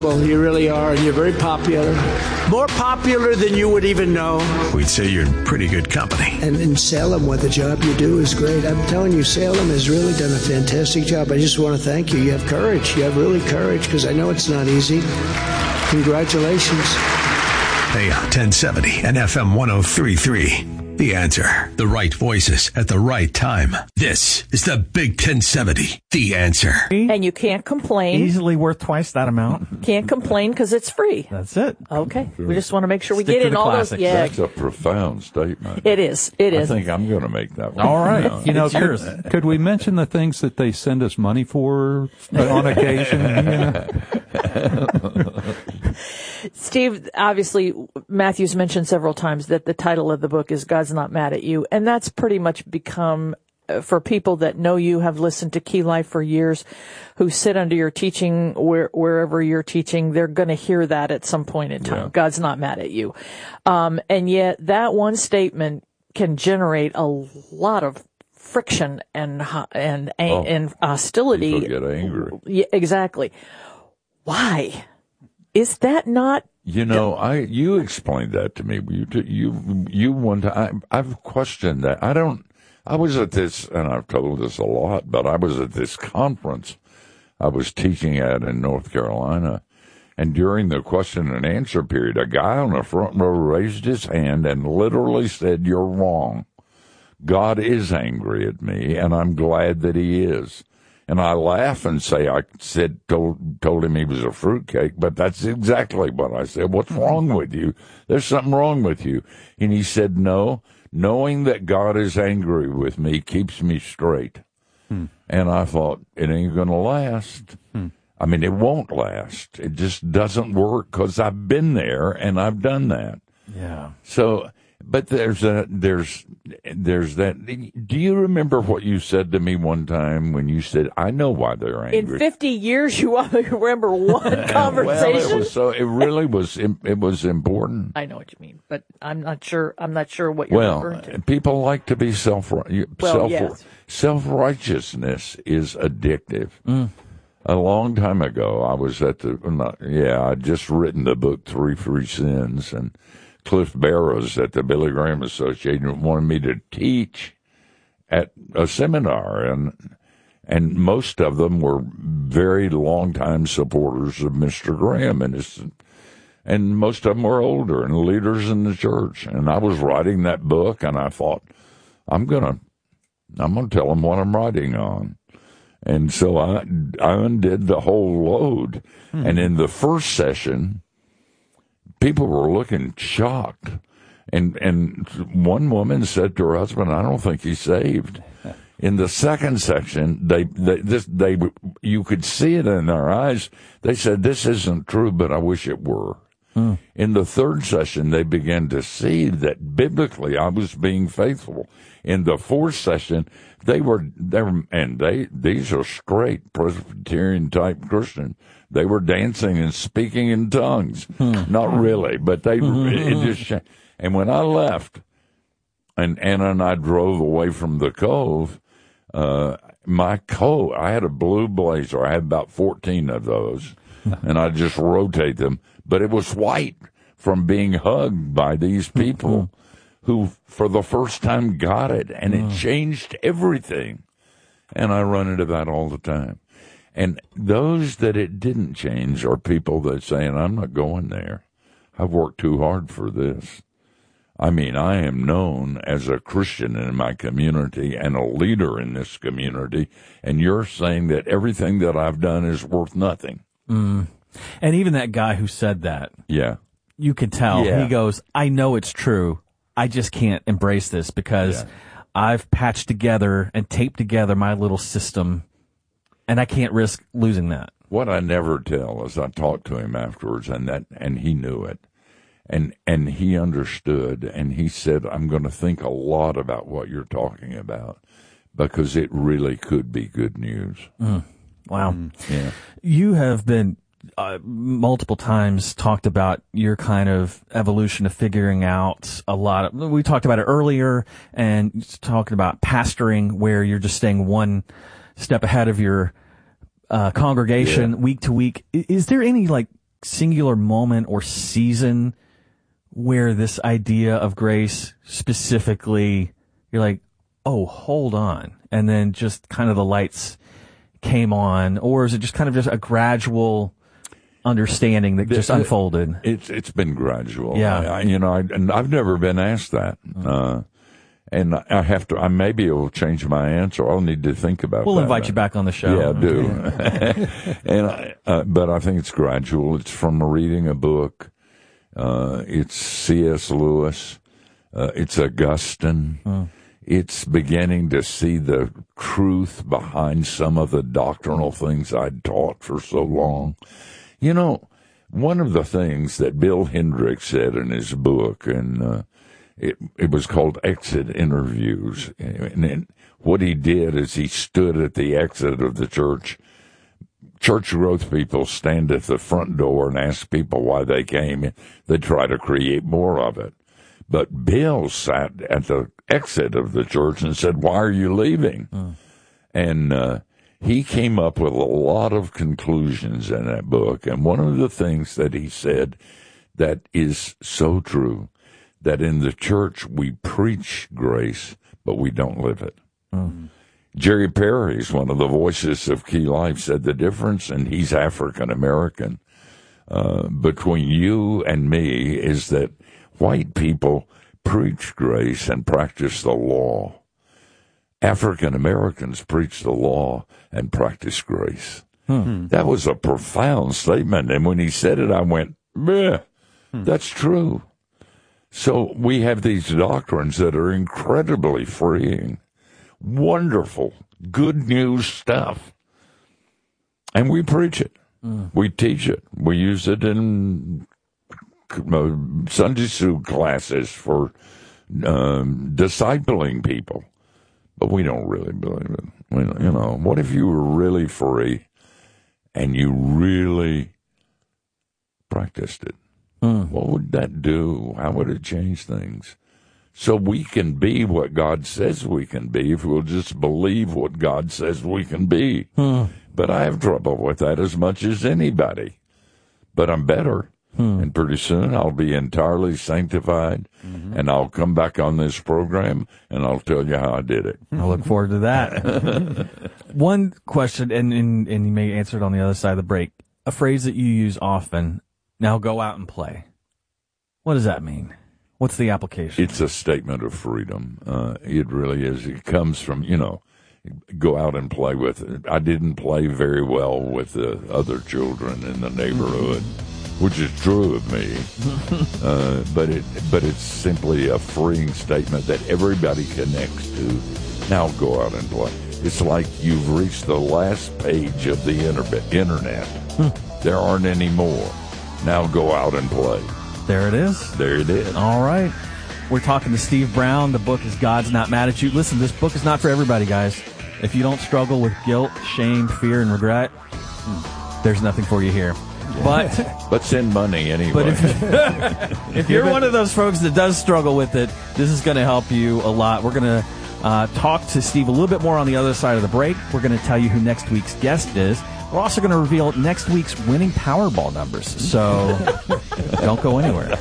Well, you really are, and you're very popular. More popular than you would even know. We'd say you're in pretty good company. And in Salem, what the job you do is great. I'm telling you, Salem has really done a fantastic job. I just want to thank you. You have courage. You have really courage, because I know it's not easy. Congratulations. AM 1070 and FM 103.3. The Answer. The right voices at the right time. This is the Big 1070. The Answer. And you can't complain. Easily worth twice that amount. Can't complain because it's free. That's it. Okay. We just want to make sure we Stick get to in the all classics. those. Yeah. That's a profound statement. It is. It is. I think I'm going to make that one. All right. It's yours. Could we mention the things that they send us money for on occasion? Steve, obviously, Matthew's mentioned several times that the title of the book is God's Not Mad at You. And that's pretty much become, for people that know you, have listened to Key Life for years, who sit under your teaching, wherever you're teaching, they're going to hear that at some point in time. Yeah. God's not mad at you. And yet that one statement can generate a lot of friction and hostility. People get angry. Yeah, exactly. Why? Is that not? You explained that to me. You one time. I've questioned that. I was at this, and I've told this a lot, but I was at this conference I was teaching at in North Carolina, and during the question and answer period, a guy on the front row raised his hand and literally said, "You're wrong. God is angry at me, and I'm glad that he is." And I laugh and say, told him he was a fruitcake, but that's exactly what I said. What's wrong with you? There's something wrong with you. And he said, no, knowing that God is angry with me keeps me straight. And I thought, it ain't going to last. I mean, it won't last. It just doesn't work because I've been there and I've done that. Yeah. So, but there's that. Do you remember what you said to me one time when you said, "I know why they're angry"? In 50 years, you only remember one conversation. Well, it really was. It was important. I know what you mean, but I'm not sure what you're referring to. People like to be yes. Self-righteousness is addictive. A long time ago, I was at I'd just written the book 3 Free Sins, and Cliff Barrows at the Billy Graham Association wanted me to teach at a seminar, and most of them were very long-time supporters of Mr. Graham, and most of them were older and leaders in the church. And I was writing that book, and I thought, I'm gonna tell them what I'm writing on. And so I undid the whole load. And in the first session, people were looking shocked. And one woman said to her husband, "I don't think he's saved." In the second section, you could see it in their eyes. They said, "This isn't true, but I wish it were." In the third session, they began to see that biblically I was being faithful. In the fourth session, these are straight Presbyterian type Christians. They were dancing and speaking in tongues. Not really, but it just. And when I left, and Anna and I drove away from the Cove, my coat, I had a blue blazer. I had about 14 of those, and I just rotate them. But it was white from being hugged by these people who, for the first time, got it, and it changed everything. And I run into that all the time. And those that it didn't change are people that saying, "I'm not going there. I've worked too hard for this." I mean, I am known as a Christian in my community and a leader in this community, and you're saying that everything that I've done is worth nothing. And even that guy who said that, you could tell. Yeah. He goes, "I know it's true. I just can't embrace this because I've patched together and taped together my little system, and I can't risk losing that." What I never tell is I talked to him afterwards, and he knew it. And he understood, and he said, "I'm going to think a lot about what you're talking about because it really could be good news." Wow. Yeah. You have been multiple times talked about your kind of evolution of figuring out we talked about it earlier, and talking about pastoring where you're just staying one step ahead of your congregation week to week. Is there any singular moment or season where this idea of grace specifically, you're like, oh, hold on. And then just kind of the lights came on, or is it just kind of just a gradual understanding that just unfolded? It's been gradual. Yeah. And I've never been asked that. And I maybe it will change my answer. I'll need to think about We'll that. invite you back on the show. Yeah, do. But I think it's gradual. It's from reading a book. It's C.S. Lewis. It's Augustine. It's beginning to see the truth behind some of the doctrinal things I'd taught for so long. You know, one of the things that Bill Hendricks said in his book, and it was called Exit Interviews, and what he did is he stood at the exit of the church. Church growth people stand at the front door and ask people why they came. They try to create more of it. But Bill sat at the exit of the church and said, "Why are you leaving?" And he came up with a lot of conclusions in that book. And one of the things that he said that is so true, that in the church we preach grace, but we don't live it. Jerry Perry's one of the voices of Key Life, said the difference, and he's African American, between you and me is that white people preach grace and practice the law. African Americans preach the law and practice grace. That was a profound statement. And when he said it, I went, that's true. So we have these doctrines that are incredibly freeing, wonderful, good news stuff. And we preach it. We teach it. We use it in Sunday school classes for discipling people. But we don't really believe it. What if you were really free and you really practiced it? What would that do? How would it change things? So we can be what God says we can be if we'll just believe what God says we can be. But I have trouble with that as much as anybody. But I'm better. And pretty soon I'll be entirely sanctified, and I'll come back on this program, and I'll tell you how I did it. I look forward to that. One question, and you may answer it on the other side of the break. A phrase that you use often, now go out and play. What does that mean? What's the application? It's a statement of freedom. It really is. It comes from, go out and play with it. I didn't play very well with the other children in the neighborhood. Which is true of me, but it's simply a freeing statement that everybody connects to. Now go out and play. It's like you've reached the last page of the internet. There aren't any more. Now go out and play. There it is. There it is. All right. We're talking to Steve Brown. The book is God's Not Mad at You. Listen, this book is not for everybody, guys. If you don't struggle with guilt, shame, fear, and regret, there's nothing for you here. But send money anyway. But if you're one of those folks that does struggle with it, this is going to help you a lot. We're going to talk to Steve a little bit more on the other side of the break. We're going to tell you who next week's guest is. We're also going to reveal next week's winning Powerball numbers. So don't go anywhere.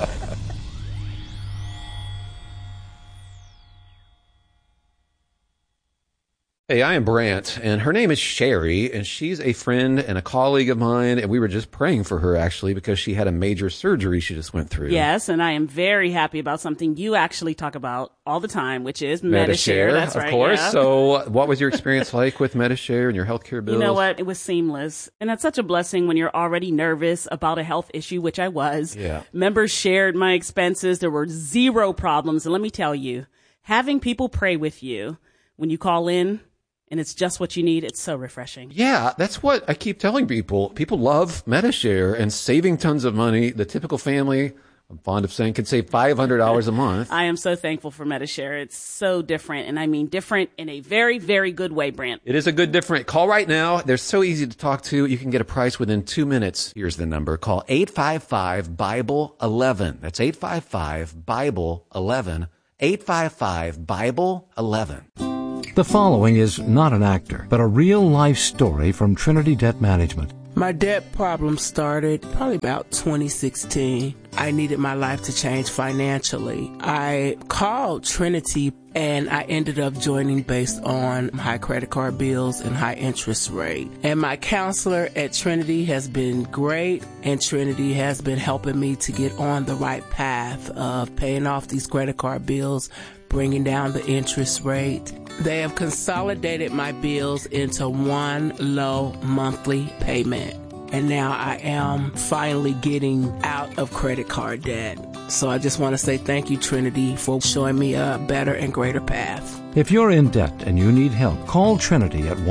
Hey, I am Brant, and her name is Sherry, and she's a friend and a colleague of mine, and we were just praying for her, actually, because she had a major surgery she just went through. Yes, and I am very happy about something you actually talk about all the time, which is Medi-Share. That's right, of course. Yeah. So what was your experience like with Medi-Share and your healthcare bills? You know what? It was seamless, and that's such a blessing when you're already nervous about a health issue, which I was. Yeah. Members shared my expenses. There were zero problems, and let me tell you, having people pray with you when you call in, and it's just what you need. It's so refreshing. Yeah, that's what I keep telling people. People love Medi-Share and saving tons of money. The typical family, I'm fond of saying, can save $500 a month. I am so thankful for Medi-Share. It's so different, and I mean different in a very, very good way, Brant. It is a good different. Call right now. They're so easy to talk to. You can get a price within 2 minutes. Here's the number. Call 855-BIBLE-11. That's 855-BIBLE-11. 855-BIBLE-11. The following is not an actor, but a real-life story from Trinity Debt Management. My debt problem started probably about 2016. I needed my life to change financially. I called Trinity and I ended up joining based on high credit card bills and high interest rate. And my counselor at Trinity has been great, and Trinity has been helping me to get on the right path of paying off these credit card bills, bringing down the interest rate. They have consolidated my bills into one low monthly payment. And now I am finally getting out of credit card debt. So I just want to say thank you, Trinity, for showing me a better and greater path. If you're in debt and you need help, call Trinity at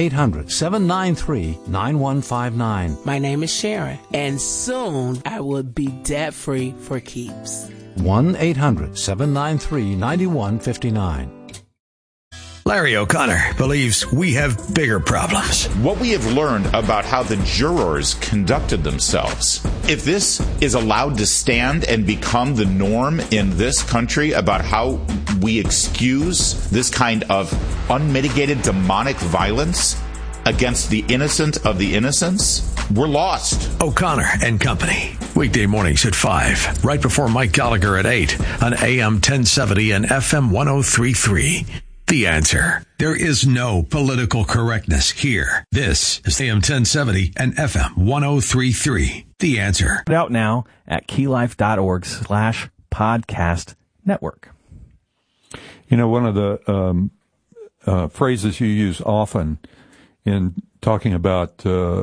1-800-793-9159. My name is Sharon, and soon I will be debt-free for keeps. 1-800-793-9159. Larry O'Connor believes we have bigger problems. What we have learned about how the jurors conducted themselves, if this is allowed to stand and become the norm in this country about how we excuse this kind of unmitigated demonic violence against the innocent of the innocents, we're lost. O'Connor and Company. Weekday mornings at 5, right before Mike Gallagher at 8 on AM 1070 and FM 103.3. The Answer. There is no political correctness here. This is AM 1070 and FM 103.3. The Answer. Out now at keylife.org/podcast network. You know, one of the phrases you use often in talking about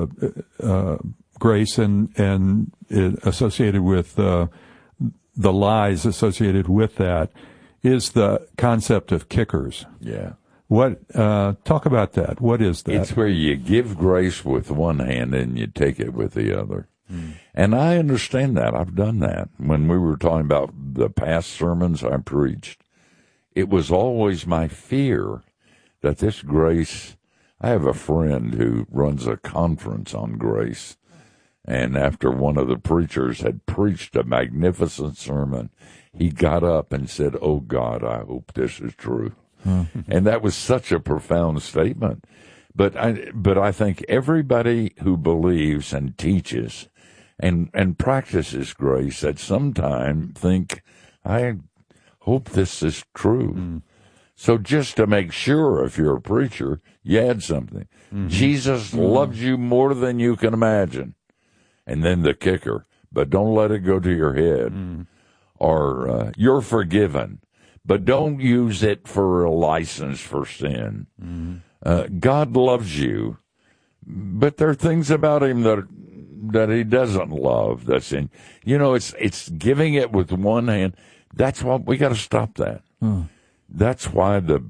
grace and associated with the lies associated with that is the concept of kickers. Yeah. What, talk about that. What is that? It's where you give grace with one hand and you take it with the other. And I understand that. I've done that. When we were talking about the past sermons I preached, it was always my fear that this grace, I have a friend who runs a conference on grace. And after one of the preachers had preached a magnificent sermon, he got up and said, "Oh God, I hope this is true." And that was such a profound statement. But I think everybody who believes and teaches and practices grace at some time think, I hope this is true. So just to make sure, if you're a preacher, you add something. Jesus loves you more than you can imagine. And then the kicker, but don't let it go to your head. Or you're forgiven, but don't use it for a license for sin. God loves you, but there are things about him that he doesn't love. That's in, it's giving it with one hand. That's why we got to stop that. That's why the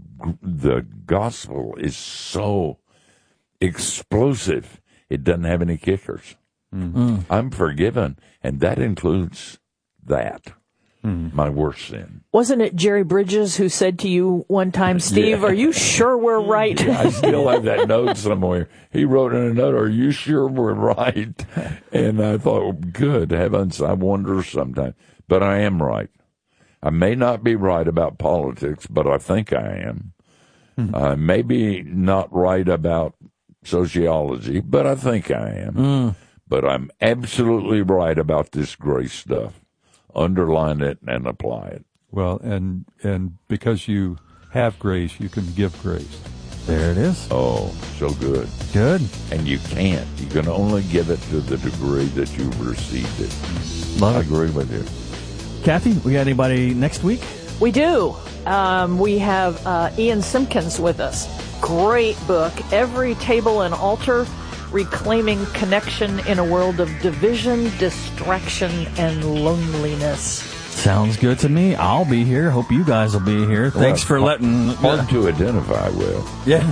gospel is so explosive. It doesn't have any kickers. I'm forgiven, and that includes that. My worst sin. Wasn't it Jerry Bridges who said to you one time, Steve, Are you sure we're right? Yeah, I still have that note somewhere. He wrote in a note, "Are you sure we're right?" And I thought, good heavens, I wonder sometimes. But I am right. I may not be right about politics, but I think I am. I may be not right about sociology, but I think I am. But I'm absolutely right about this grace stuff. Underline it and apply it. Well, and because you have grace, you can give grace. There it is. Oh, so good. Good. And you can't. You can only give it to the degree that you've received it. Love it. I agree with you. Kathy, we got anybody next week? We do. We have Ian Simpkins with us. Great book, Every Table and Altar, Reclaiming Connection in a World of Division, Distraction, and Loneliness. Sounds good to me. I'll be here. Hope you guys will be here. Thanks for letting... Hard to identify, Will. Yeah,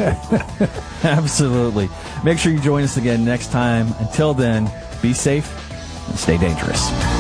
absolutely. Make sure you join us again next time. Until then, be safe and stay dangerous.